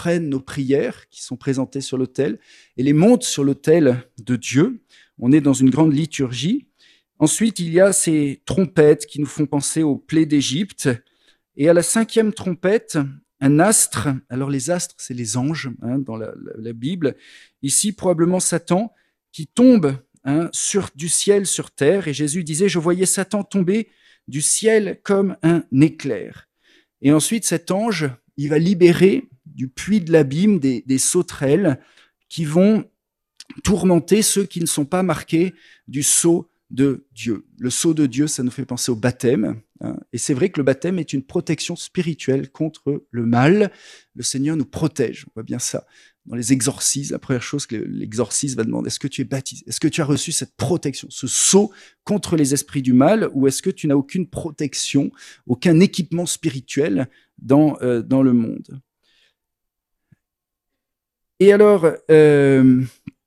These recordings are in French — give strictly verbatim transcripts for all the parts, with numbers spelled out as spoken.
prennent nos prières qui sont présentées sur l'autel et les montent sur l'autel de Dieu. On est dans une grande liturgie. Ensuite, il y a ces trompettes qui nous font penser aux plaies d'Égypte. Et à la cinquième trompette, un astre. Alors les astres, c'est les anges hein, dans la, la, la Bible. Ici, probablement Satan qui tombe hein, sur, du ciel sur terre. Et Jésus disait, je voyais Satan tomber du ciel comme un éclair. Et ensuite, cet ange, il va libérer du puits de l'abîme des, des sauterelles qui vont tourmenter ceux qui ne sont pas marqués du sceau de Dieu. Le sceau de Dieu, ça nous fait penser au baptême. Hein, et c'est vrai que le baptême est une protection spirituelle contre le mal. Le Seigneur nous protège. On voit bien ça dans les exorcismes. La première chose que l'exorciste va demander, est-ce que tu es baptisé? Est-ce que tu as reçu cette protection, ce sceau contre les esprits du mal, ou est-ce que tu n'as aucune protection, aucun équipement spirituel dans, euh, dans le monde? Et alors, euh,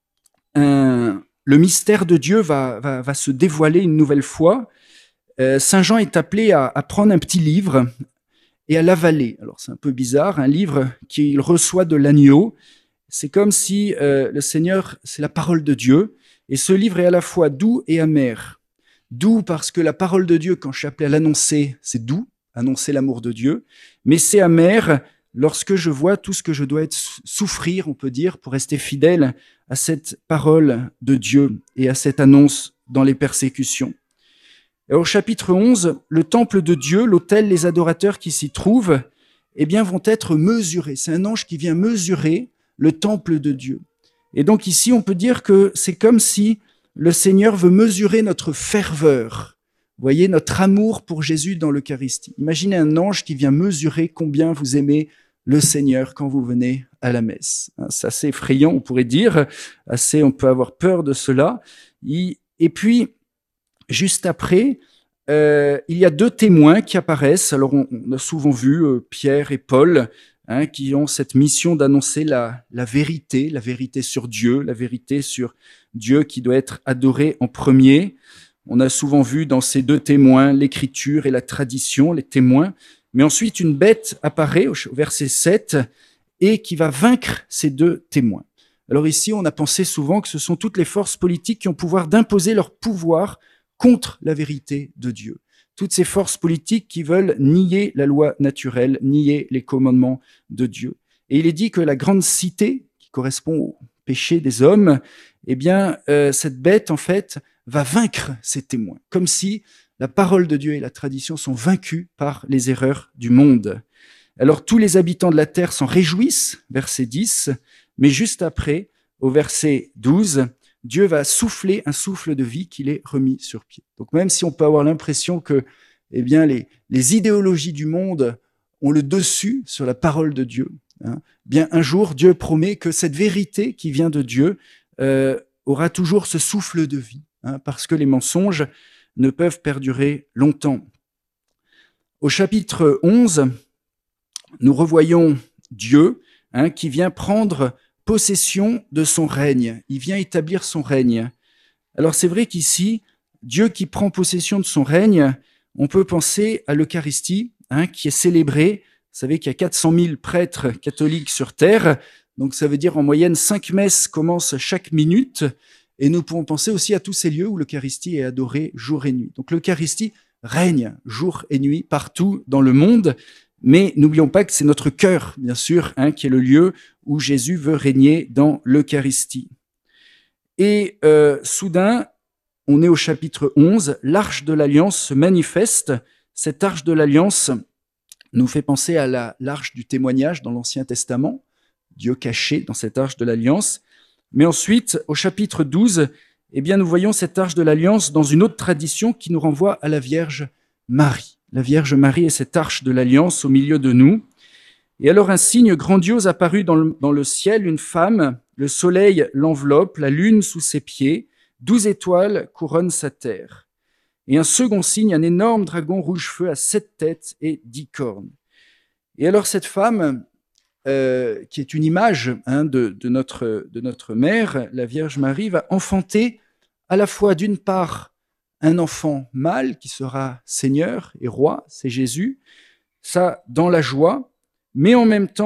un, le mystère de Dieu va, va, va se dévoiler une nouvelle fois. Euh, Saint Jean est appelé à, à prendre un petit livre et à l'avaler. Alors c'est un peu bizarre, un livre qu'il reçoit de l'agneau. C'est comme si euh, le Seigneur, c'est la parole de Dieu, et ce livre est à la fois doux et amer. Doux parce que la parole de Dieu, quand je suis appelé à l'annoncer, c'est doux, annoncer l'amour de Dieu, mais c'est amer lorsque je vois tout ce que je dois être souffrir, on peut dire, pour rester fidèle à cette parole de Dieu et à cette annonce dans les persécutions. Et au chapitre onze, le temple de Dieu, l'autel, les adorateurs qui s'y trouvent, eh bien, vont être mesurés. C'est un ange qui vient mesurer le temple de Dieu. Et donc ici, on peut dire que c'est comme si le Seigneur veut mesurer notre ferveur. Vous voyez, notre amour pour Jésus dans l'Eucharistie. Imaginez un ange qui vient mesurer combien vous aimez le Seigneur quand vous venez à la messe. C'est assez effrayant, on pourrait dire. Assez, on peut avoir peur de cela. Et puis, juste après, euh, il y a deux témoins qui apparaissent. Alors, on, on a souvent vu euh, Pierre et Paul, hein, qui ont cette mission d'annoncer la, la vérité, la vérité sur Dieu, la vérité sur Dieu qui doit être adoré en premier. On a souvent vu dans ces deux témoins l'écriture et la tradition, les témoins. Mais ensuite, une bête apparaît au verset sept et qui va vaincre ces deux témoins. Alors ici, on a pensé souvent que ce sont toutes les forces politiques qui ont pouvoir d'imposer leur pouvoir contre la vérité de Dieu. Toutes ces forces politiques qui veulent nier la loi naturelle, nier les commandements de Dieu. Et il est dit que la grande cité, qui correspond au péché des hommes, eh bien, euh, cette bête, en fait, va vaincre ces témoins, comme si la parole de Dieu et la tradition sont vaincus par les erreurs du monde. Alors, tous les habitants de la terre s'en réjouissent, verset dix, mais juste après, au verset douze, Dieu va souffler un souffle de vie qui les remis sur pied. Donc même si on peut avoir l'impression que eh bien, les, les idéologies du monde ont le dessus sur la parole de Dieu, hein, bien un jour Dieu promet que cette vérité qui vient de Dieu euh, aura toujours ce souffle de vie, hein, parce que les mensonges ne peuvent perdurer longtemps. Au chapitre onze, nous revoyons Dieu hein, qui vient prendre possession de son règne. Il vient établir son règne. Alors c'est vrai qu'ici, Dieu qui prend possession de son règne, on peut penser à l'Eucharistie, hein, qui est célébrée. Vous savez qu'il y a quatre cent mille prêtres catholiques sur terre, donc ça veut dire en moyenne cinq messes commencent chaque minute, et nous pouvons penser aussi à tous ces lieux où l'Eucharistie est adorée jour et nuit. Donc l'Eucharistie règne jour et nuit partout dans le monde, mais n'oublions pas que c'est notre cœur, bien sûr, hein, qui est le lieu où Jésus veut régner dans l'Eucharistie. Et euh, soudain, on est au chapitre onze, l'arche de l'Alliance se manifeste. Cette arche de l'Alliance nous fait penser à la, l'arche du témoignage dans l'Ancien Testament, Dieu caché dans cette arche de l'Alliance. Mais ensuite, au chapitre douze, eh bien, nous voyons cette arche de l'Alliance dans une autre tradition qui nous renvoie à la Vierge Marie. La Vierge Marie est cette arche de l'Alliance au milieu de nous. Et alors un signe grandiose apparut dans le, dans le ciel, une femme, le soleil l'enveloppe, la lune sous ses pieds, douze étoiles couronnent sa terre. Et un second signe, un énorme dragon rouge-feu à sept têtes et dix cornes. Et alors cette femme, euh, qui est une image hein, de, de, notre, de notre mère, la Vierge Marie, va enfanter à la fois d'une part un enfant mâle qui sera Seigneur et roi, c'est Jésus, ça dans la joie, mais en même temps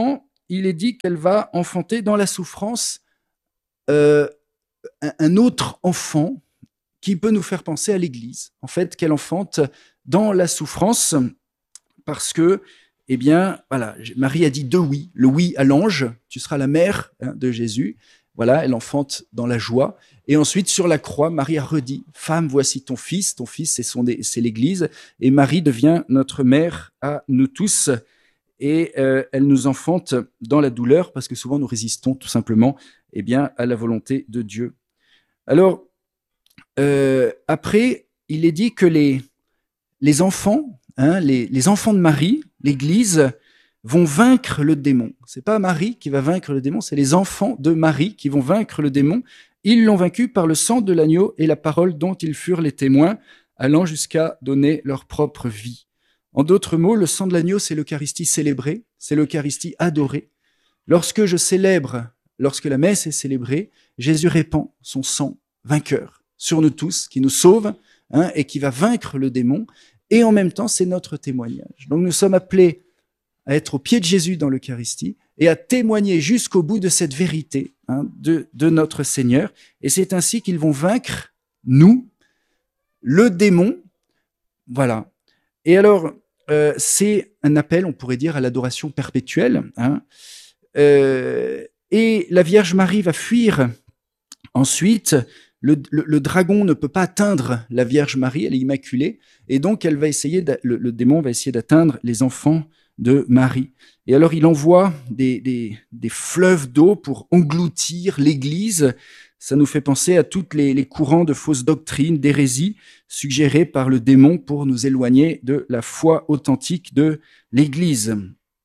il est dit qu'elle va enfanter dans la souffrance euh, un, un autre enfant qui peut nous faire penser à l'Église. En fait, qu'elle enfante dans la souffrance parce que, eh bien, voilà, Marie a dit deux oui. Le oui à l'ange, tu seras la mère hein, de Jésus. Voilà, elle enfante dans la joie. Et ensuite, sur la croix, Marie a redit, femme, voici ton fils. Ton fils, c'est, son, c'est l'Église. Et Marie devient notre mère à nous tous. Et euh, elle nous enfante dans la douleur parce que souvent nous résistons tout simplement eh bien, à la volonté de Dieu. Alors, euh, après, il est dit que les, les enfants, hein, les, les enfants de Marie, l'Église, vont vaincre le démon. C'est pas Marie qui va vaincre le démon, c'est les enfants de Marie qui vont vaincre le démon. Ils l'ont vaincu par le sang de l'agneau et la parole dont ils furent les témoins, allant jusqu'à donner leur propre vie. En d'autres mots, le sang de l'agneau, c'est l'Eucharistie célébrée, c'est l'Eucharistie adorée. Lorsque je célèbre, lorsque la messe est célébrée, Jésus répand son sang vainqueur sur nous tous, qui nous sauve hein, et qui va vaincre le démon. Et en même temps, c'est notre témoignage. Donc nous sommes appelés à être au pied de Jésus dans l'Eucharistie et à témoigner jusqu'au bout de cette vérité hein, de, de notre Seigneur. Et c'est ainsi qu'ils vont vaincre, nous, le démon. Voilà. Et alors, euh, c'est un appel, on pourrait dire, à l'adoration perpétuelle. Hein. Euh, et la Vierge Marie va fuir ensuite. Le, le, le dragon ne peut pas atteindre la Vierge Marie, elle est immaculée, et donc elle va essayer, le, le démon va essayer d'atteindre les enfants de Marie. Et alors il envoie des, des, des fleuves d'eau pour engloutir l'Église. Ça nous fait penser à tous les, les courants de fausses doctrines, d'hérésie suggérés par le démon pour nous éloigner de la foi authentique de l'Église.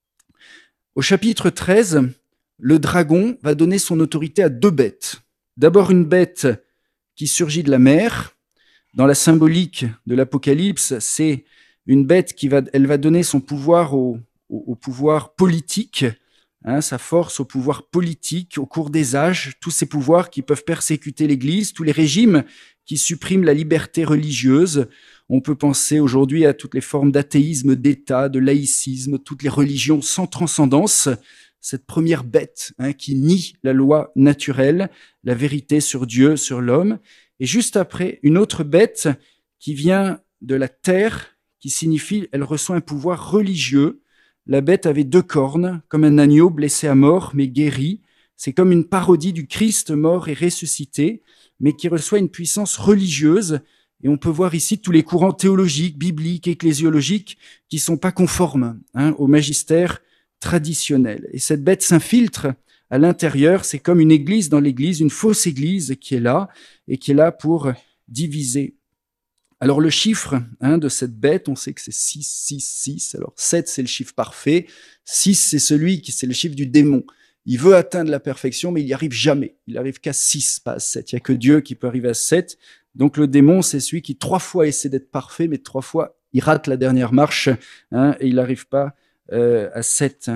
Au chapitre treize, le dragon va donner son autorité à deux bêtes. D'abord une bête qui surgit de la mer. Dans la symbolique de l'Apocalypse, c'est une bête qui va, elle va donner son pouvoir au, au, au pouvoir politique, hein, sa force au pouvoir politique au cours des âges, tous ces pouvoirs qui peuvent persécuter l'Église, tous les régimes qui suppriment la liberté religieuse. On peut penser aujourd'hui à toutes les formes d'athéisme d'État, de laïcisme, toutes les religions sans transcendance. Cette première bête hein, qui nie la loi naturelle, la vérité sur Dieu, sur l'homme. Et juste après, une autre bête qui vient de la terre, qui signifie elle reçoit un pouvoir religieux. La bête avait deux cornes, comme un agneau blessé à mort, mais guéri. C'est comme une parodie du Christ mort et ressuscité, mais qui reçoit une puissance religieuse. Et on peut voir ici tous les courants théologiques, bibliques, ecclésiologiques, qui ne sont pas conformes hein, au magistère traditionnel. Et cette bête s'infiltre à l'intérieur, c'est comme une église dans l'église, une fausse église qui est là et qui est là pour diviser. Alors le chiffre hein, de cette bête, on sait que c'est six, six, six. Alors sept, c'est le chiffre parfait. six, c'est celui qui, c'est le chiffre du démon. Il veut atteindre la perfection, mais il n'y arrive jamais. Il n'arrive qu'à six, pas à sept. Il n'y a que Dieu qui peut arriver à sept. Donc le démon, c'est celui qui trois fois essaie d'être parfait, mais trois fois, il rate la dernière marche hein, et il n'arrive pas Euh, à sept.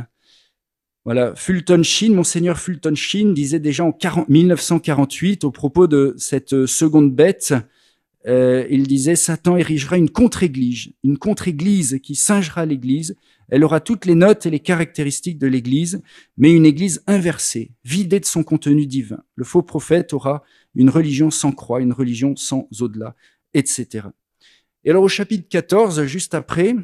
Voilà, Fulton Sheen, Monseigneur Fulton Sheen disait déjà en mille neuf cent quarante-huit au propos de cette seconde bête, euh, il disait Satan érigera une contre-église, une contre-église qui singera l'Église. Elle aura toutes les notes et les caractéristiques de l'Église, mais une Église inversée, vidée de son contenu divin. Le faux prophète aura une religion sans croix, une religion sans au-delà, et cetera. Et alors au chapitre quatorze, juste après,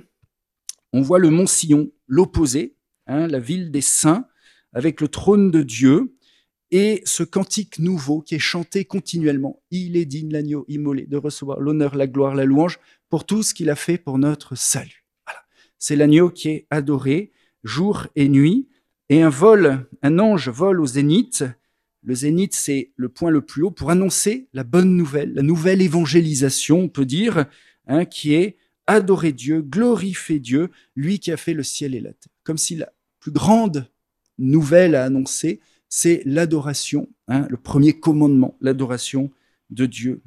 on voit le mont Sion, l'opposé, hein, la ville des saints, avec le trône de Dieu, et ce cantique nouveau qui est chanté continuellement. Il est digne, l'agneau immolé, de recevoir l'honneur, la gloire, la louange, pour tout ce qu'il a fait pour notre salut. Voilà. C'est l'agneau qui est adoré jour et nuit, et un vol, un ange vole au zénith. Le zénith, c'est le point le plus haut pour annoncer la bonne nouvelle, la nouvelle évangélisation, on peut dire, hein, qui est adorer Dieu, glorifier Dieu, lui qui a fait le ciel et la terre. Comme si la plus grande nouvelle à annoncer, c'est l'adoration, hein, le premier commandement, l'adoration de Dieu.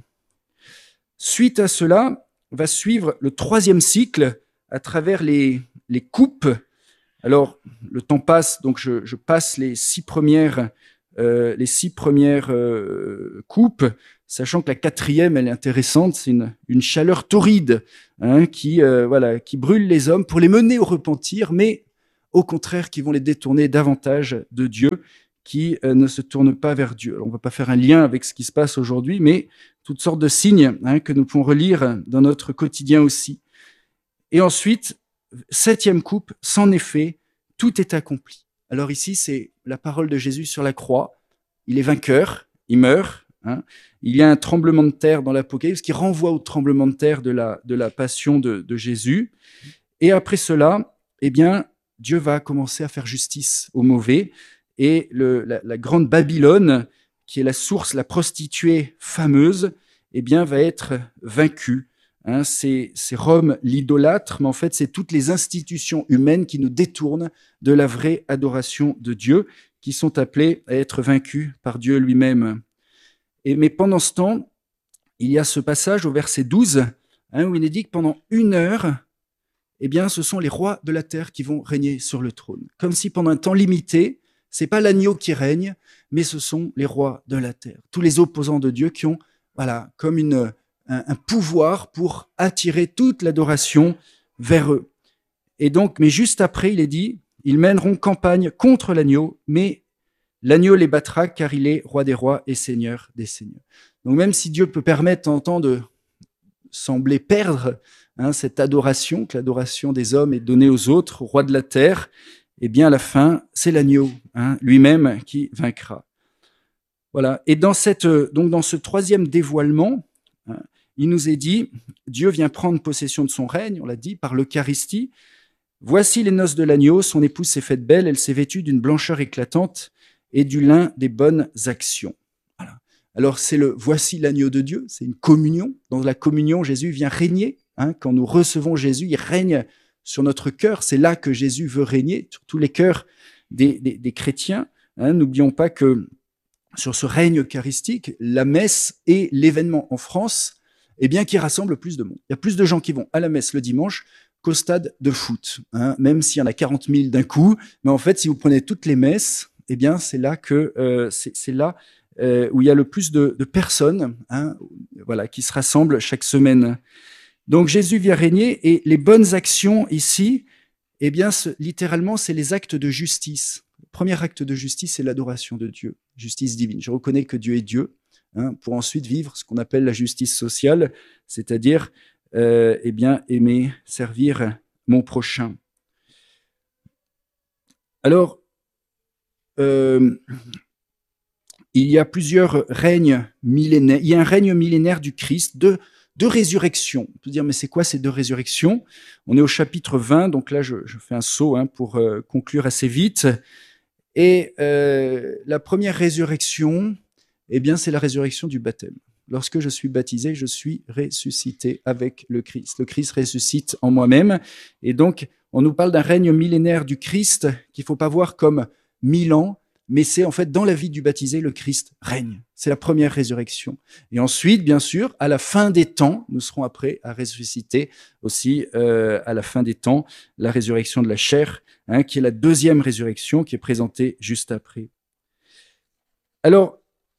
Suite à cela, va suivre le troisième cycle à travers les, les coupes. Alors, le temps passe, donc je, je passe les six premières, euh, les six premières euh, coupes, sachant que la quatrième, elle est intéressante, c'est une, une chaleur torride hein, qui, euh, voilà, qui brûle les hommes pour les mener au repentir, mais au contraire, qui vont les détourner davantage de Dieu, qui euh, ne se tournent pas vers Dieu. Alors, on ne va pas faire un lien avec ce qui se passe aujourd'hui, mais toutes sortes de signes hein, que nous pouvons relire dans notre quotidien aussi. Et ensuite, septième coupe, sans effet, tout est accompli. Alors ici, c'est la parole de Jésus sur la croix. Il est vainqueur, il meurt. Hein. Il y a un tremblement de terre dans l'Apocalypse qui renvoie au tremblement de terre de la, de la passion de, de Jésus. Et après cela, eh bien, Dieu va commencer à faire justice aux mauvais. Et le, la, la grande Babylone, qui est la source, la prostituée fameuse, eh bien, va être vaincue. Hein, c'est, c'est Rome l'idolâtre, mais en fait, c'est toutes les institutions humaines qui nous détournent de la vraie adoration de Dieu, qui sont appelées à être vaincues par Dieu lui-même. Et, mais pendant ce temps, il y a ce passage au verset douze, hein, où il est dit que pendant une heure, eh bien, ce sont les rois de la terre qui vont régner sur le trône. Comme si pendant un temps limité, c'est pas l'agneau qui règne, mais ce sont les rois de la terre. Tous les opposants de Dieu qui ont, voilà, comme une, un, un pouvoir pour attirer toute l'adoration vers eux. Et donc, mais juste après, il est dit, ils mèneront campagne contre l'agneau, mais l'agneau les battra car il est roi des rois et seigneur des seigneurs. Donc même si Dieu peut permettre en temps de sembler perdre hein, cette adoration, que l'adoration des hommes est donnée aux autres, aux rois de la terre, eh bien à la fin, c'est l'agneau hein, lui-même qui vaincra. Voilà. Et dans cette, donc dans ce troisième dévoilement, hein, il nous est dit, Dieu vient prendre possession de son règne, on l'a dit, par l'Eucharistie. Voici les noces de l'agneau, son épouse s'est faite belle, elle s'est vêtue d'une blancheur éclatante et du lin des bonnes actions. Voilà. Alors c'est le voici l'agneau de Dieu, c'est une communion. Dans la communion, Jésus vient régner. Hein, quand nous recevons Jésus, il règne sur notre cœur. C'est là que Jésus veut régner, sur tous les cœurs des, des, des chrétiens. Hein, n'oublions pas que sur ce règne eucharistique, la messe est l'événement en France eh bien, qui rassemble plus de monde. Il y a plus de gens qui vont à la messe le dimanche qu'au stade de foot, hein, même s'il y en a quarante mille d'un coup. Mais en fait, si vous prenez toutes les messes, eh bien, c'est là que euh, c'est, c'est là euh, où il y a le plus de, de personnes, hein, voilà, qui se rassemblent chaque semaine. Donc Jésus vient régner et les bonnes actions ici, eh bien, ce, littéralement, c'est les actes de justice. Le premier acte de justice, c'est l'adoration de Dieu, justice divine. Je reconnais que Dieu est Dieu, hein, pour ensuite vivre ce qu'on appelle la justice sociale, c'est-à-dire euh, eh bien, aimer, servir mon prochain. Alors, euh, il y a plusieurs règnes millénaires. Il y a un règne millénaire du Christ, de Deux résurrections. On peut dire, mais c'est quoi ces deux résurrections? On est au chapitre vingt, donc là, je, je fais un saut hein, pour euh, conclure assez vite. Et euh, la première résurrection, eh bien, c'est la résurrection du baptême. Lorsque je suis baptisé, je suis ressuscité avec le Christ. Le Christ ressuscite en moi-même. Et donc, on nous parle d'un règne millénaire du Christ qu'il ne faut pas voir comme mille ans, mais c'est en fait dans la vie du baptisé, le Christ règne. C'est la première résurrection. Et ensuite, bien sûr, à la fin des temps, nous serons après à ressusciter aussi euh, à la fin des temps, la résurrection de la chair, hein, qui est la deuxième résurrection qui est présentée juste après. Alors,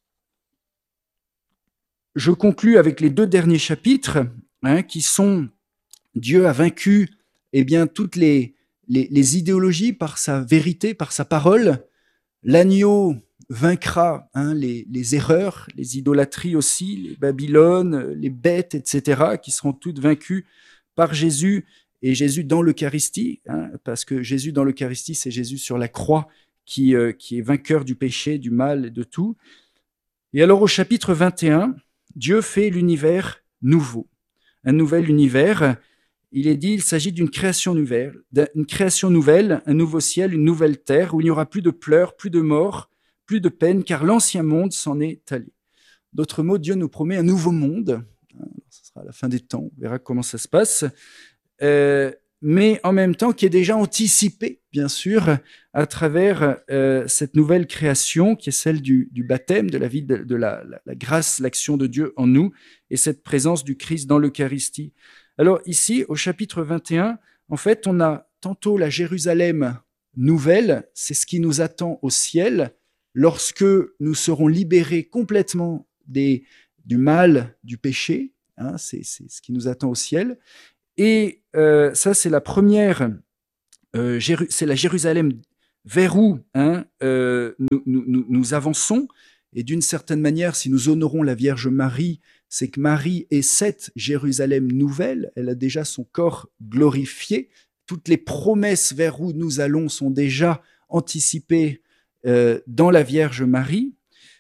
je conclus avec les deux derniers chapitres, hein, qui sont Dieu a vaincu eh bien, toutes les, les, les idéologies par sa vérité, par sa parole. L'agneau vaincra hein, les, les erreurs, les idolâtries aussi, les Babylones, les bêtes, et cetera, qui seront toutes vaincues par Jésus et Jésus dans l'Eucharistie, hein, parce que Jésus dans l'Eucharistie, c'est Jésus sur la croix qui, euh, qui est vainqueur du péché, du mal et de tout. Et alors au chapitre vingt et un, Dieu fait l'univers nouveau, un nouvel univers. Il est dit, il s'agit d'une création nouvelle, d'une création nouvelle, un nouveau ciel, une nouvelle terre, où il n'y aura plus de pleurs, plus de morts, plus de peine, car l'ancien monde s'en est allé. D'autres mots, Dieu nous promet un nouveau monde. Ce sera à la fin des temps, on verra comment ça se passe. Euh, mais en même temps, qui est déjà anticipé, bien sûr, à travers euh, cette nouvelle création, qui est celle du, du baptême, de la vie, de, de la, la, la grâce, l'action de Dieu en nous, et cette présence du Christ dans l'Eucharistie. Alors ici, au chapitre vingt et un, en fait, on a tantôt la Jérusalem nouvelle, c'est ce qui nous attend au ciel, lorsque nous serons libérés complètement des, du mal, du péché, hein, c'est, c'est ce qui nous attend au ciel. Et euh, ça, c'est la première euh, Jéru- c'est la Jérusalem vers où hein, euh, nous, nous, nous, nous avançons. Et d'une certaine manière, si nous honorons la Vierge Marie, c'est que Marie est cette Jérusalem nouvelle. Elle a déjà son corps glorifié. Toutes les promesses vers où nous allons sont déjà anticipées euh, dans la Vierge Marie.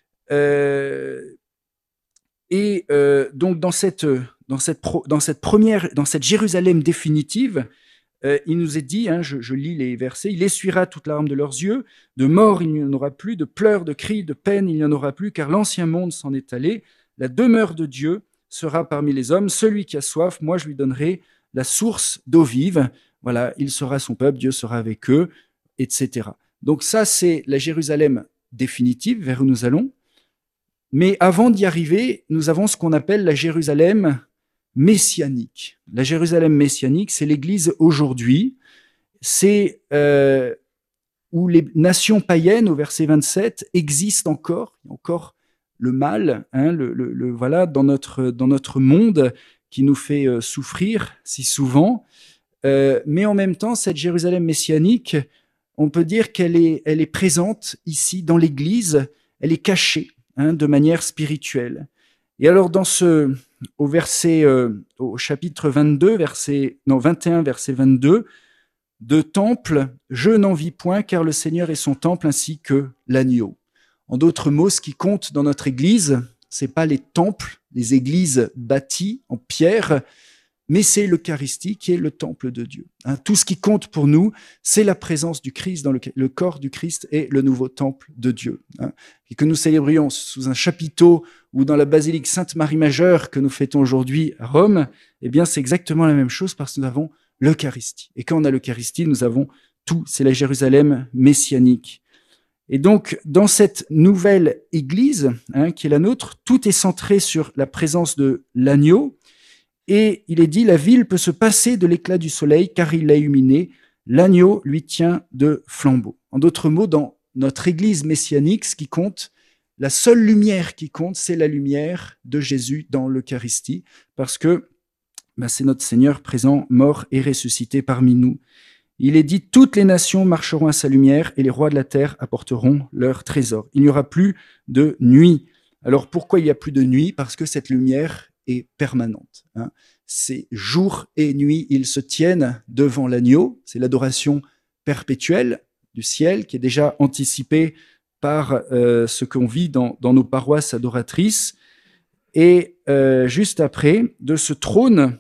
Euh, et euh, donc dans cette, dans, cette pro, dans cette première, dans cette Jérusalem définitive, euh, il nous est dit, hein, je, je lis les versets, il essuiera toute larme de leurs yeux, de mort il n'y en aura plus, de pleurs, de cris, de peine il n'y en aura plus, car l'ancien monde s'en est allé. La demeure de Dieu sera parmi les hommes. Celui qui a soif, moi je lui donnerai la source d'eau vive. Voilà, il sera son peuple, Dieu sera avec eux, et cetera. Donc ça, c'est la Jérusalem définitive vers où nous allons. Mais avant d'y arriver, nous avons ce qu'on appelle la Jérusalem messianique. La Jérusalem messianique, c'est l'Église aujourd'hui. C'est euh, où les nations païennes, au verset vingt-sept, existent encore, encore le mal, hein, le, le, le, voilà, dans notre, dans notre monde qui nous fait euh, souffrir si souvent. Euh, mais en même temps, cette Jérusalem messianique, on peut dire qu'elle est, elle est présente ici dans l'Église, elle est cachée hein, de manière spirituelle. Et alors, dans ce, au verset, euh, au chapitre vingt-deux, verset, non, vingt et un, verset vingt-deux, de temple, je n'en vis point, car le Seigneur est son temple ainsi que l'agneau. En d'autres mots, ce qui compte dans notre Église, c'est pas les temples, les églises bâties en pierre, mais c'est l'Eucharistie qui est le temple de Dieu. Hein, tout ce qui compte pour nous, c'est la présence du Christ dans le, le corps du Christ et le nouveau temple de Dieu. Hein, et que nous célébrions sous un chapiteau ou dans la basilique Sainte-Marie-Majeure que nous fêtons aujourd'hui à Rome, eh bien c'est exactement la même chose parce que nous avons l'Eucharistie. Et quand on a l'Eucharistie, nous avons tout. C'est la Jérusalem messianique. Et donc, dans cette nouvelle Église, hein, qui est la nôtre, tout est centré sur la présence de l'agneau. Et il est dit, la ville peut se passer de l'éclat du soleil, car il l'a illuminée. L'agneau lui tient de flambeau. En d'autres mots, dans notre Église messianique, ce qui compte, la seule lumière qui compte, c'est la lumière de Jésus dans l'Eucharistie, parce que ben, c'est notre Seigneur présent, mort et ressuscité parmi nous. Il est dit, toutes les nations marcheront à sa lumière et les rois de la terre apporteront leur trésor. Il n'y aura plus de nuit. Alors pourquoi il n'y a plus de nuit? Parce que cette lumière est permanente. Hein. C'est jour et nuit, ils se tiennent devant l'agneau. C'est l'adoration perpétuelle du ciel qui est déjà anticipée par euh, ce qu'on vit dans, dans nos paroisses adoratrices. Et euh, juste après, de ce trône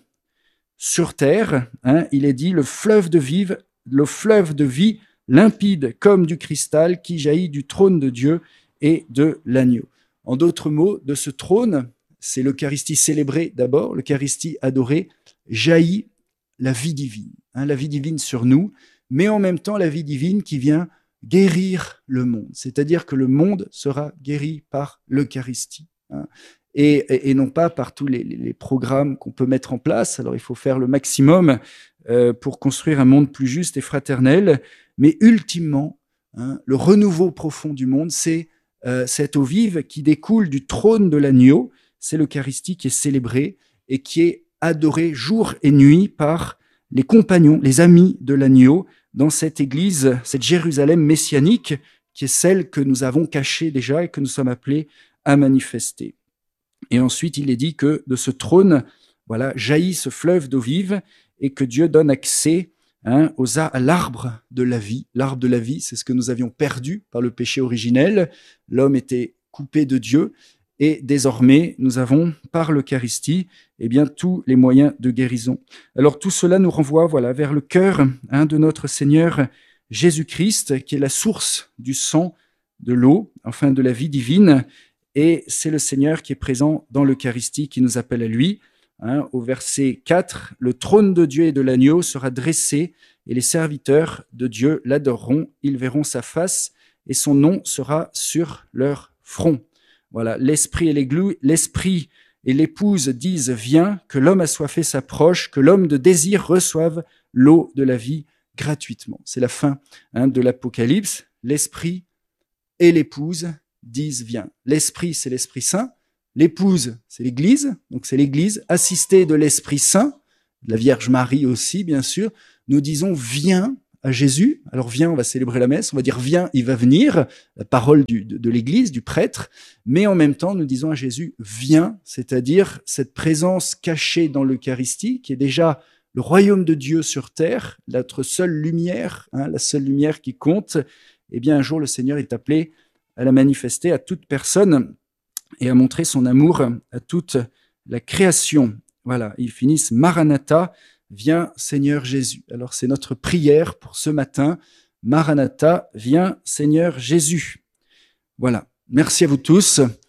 sur terre, hein, il est dit le fleuve de vive, le fleuve de vie limpide comme du cristal qui jaillit du trône de Dieu et de l'agneau. En d'autres mots, de ce trône, c'est l'Eucharistie célébrée d'abord, l'Eucharistie adorée, jaillit la vie divine, hein, la vie divine sur nous, mais en même temps la vie divine qui vient guérir le monde. C'est-à-dire que le monde sera guéri par l'Eucharistie. Hein. Et, et, et non pas par tous les, les programmes qu'on peut mettre en place. Alors il faut faire le maximum euh, pour construire un monde plus juste et fraternel, mais ultimement, hein, le renouveau profond du monde, c'est euh, cette eau vive qui découle du trône de l'agneau, c'est l'Eucharistie qui est célébrée et qui est adorée jour et nuit par les compagnons, les amis de l'agneau, dans cette église, cette Jérusalem messianique, qui est celle que nous avons cachée déjà et que nous sommes appelés à manifester. Et ensuite, il est dit que de ce trône, voilà, jaillit ce fleuve d'eau vive et que Dieu donne accès hein, aux, à l'arbre de la vie. L'arbre de la vie, c'est ce que nous avions perdu par le péché originel. L'homme était coupé de Dieu et désormais, nous avons, par l'Eucharistie, eh bien, tous les moyens de guérison. Alors, tout cela nous renvoie voilà, vers le cœur hein, de notre Seigneur Jésus-Christ, qui est la source du sang, de l'eau, enfin de la vie divine. Et c'est le Seigneur qui est présent dans l'Eucharistie, qui nous appelle à lui. Hein, au verset quatre, le trône de Dieu et de l'agneau sera dressé, et les serviteurs de Dieu l'adoreront. Ils verront sa face, et son nom sera sur leur front. Voilà, l'esprit et l'églou, l'esprit et l'épouse disent viens, que l'homme assoiffé s'approche, que l'homme de désir reçoive l'eau de la vie gratuitement. C'est la fin hein, de l'Apocalypse. L'esprit et l'épouse disent viens. L'esprit, c'est l'Esprit Saint. L'épouse, c'est l'Église. Donc c'est l'Église assistée de l'Esprit Saint, de la Vierge Marie aussi, bien sûr. Nous disons viens à Jésus. Alors viens, on va célébrer la messe, on va dire viens, il va venir, la parole du, de, de l'Église, du prêtre, mais en même temps, nous disons à Jésus, viens, c'est-à-dire cette présence cachée dans l'Eucharistie, qui est déjà le royaume de Dieu sur terre, notre seule lumière, hein, la seule lumière qui compte. Eh bien, un jour, le Seigneur est appelé à la manifester à toute personne et à montrer son amour à toute la création. Voilà, ils finissent Maranatha, viens Seigneur Jésus. Alors c'est notre prière pour ce matin, Maranatha, viens Seigneur Jésus. Voilà, merci à vous tous.